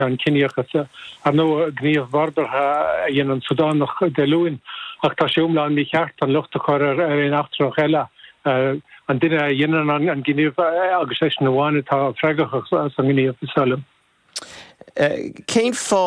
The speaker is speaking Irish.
an cinneachcha an nó gníomh barber dhéan an Sudan nach de luin ach tá siúmla an mí cheart an luchta chur ar ein achtrach eile an duine dhéanaan an gníomh agus éis na bháine tá freigach san gníomh salam. Cén